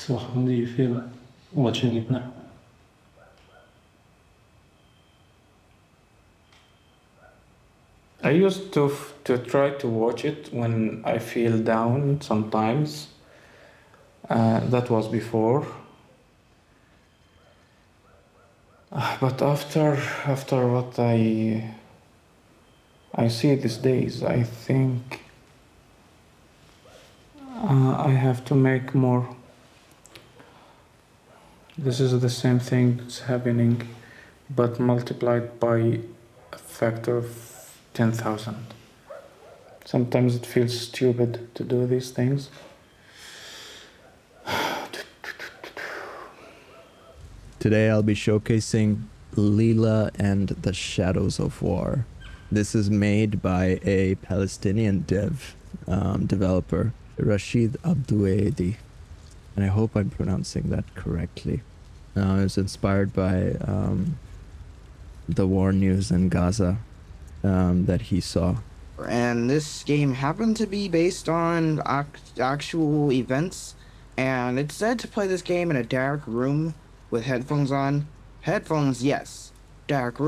So how do you feel watching it now? I used to try to watch it when I feel down sometimes. That was before. But after what I see these days, I think I have to make more. This is the same thing that's happening, but multiplied by a factor of 10,000. Sometimes it feels stupid to do these things. Today I'll be showcasing Leela and the Shadows of War. This is made by a Palestinian developer, Rashid Abdouedi, and I hope I'm pronouncing that correctly. It was inspired by the war news in Gaza that he saw. And this game happened to be based on actual events, and it's said to play this game in a dark room with headphones on. Headphones, yes. Dark room.